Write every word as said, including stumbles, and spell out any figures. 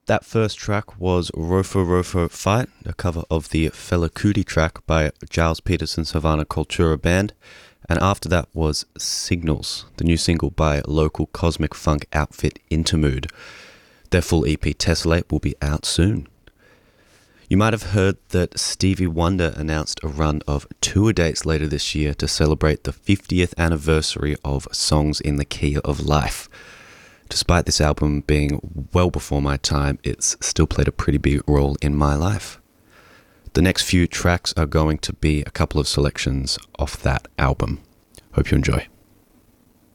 That first track was Rofo Rofo Fight, a cover of the Fela Kuti track by Giles Peterson Savannah Cultura Band. And after that was Signals, the new single by local cosmic funk outfit Intermood. Their full E P Tessellate will be out soon. You might have heard that Stevie Wonder announced a run of tour dates later this year to celebrate the fiftieth anniversary of Songs in the Key of Life. Despite this album being well before my time, it's still played a pretty big role in my life. The next few tracks are going to be a couple of selections off that album. Hope you enjoy.